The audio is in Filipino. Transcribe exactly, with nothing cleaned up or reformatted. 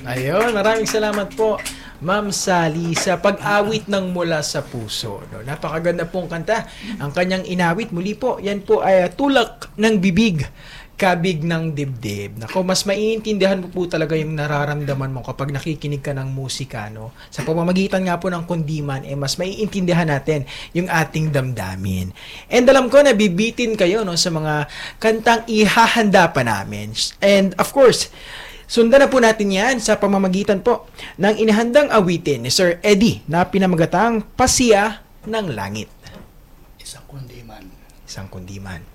Ayun, maraming salamat po, Ma'am Sally, sa pag-awit ng Mula sa Puso. No, napakaganda pong kanta. Ang kanyang inawit, muli po, yan po ay uh, tulak ng bibig, kabig ng dibdib. Nako, mas maiintindihan mo po talaga yung nararamdaman mo kapag nakikinig ka ng musika, no? Sa pamamagitan nga po ng kundiman, eh, mas maiintindihan natin yung ating damdamin. And alam ko, nabibitin kayo, no, sa mga kantang ihahanda pa namin. And of course, sundan na po natin yan sa pamamagitan po ng inihandang awitin ni Sir Eddie na pinamagatang Pasiya ng Langit. Isang kundiman. Isang kundiman.